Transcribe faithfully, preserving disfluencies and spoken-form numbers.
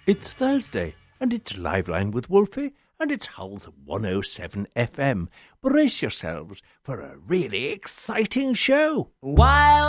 It's Thursday, and it's Live Line with Wolfie, and it's Hull's one oh seven F M. Brace yourselves for a really exciting show. While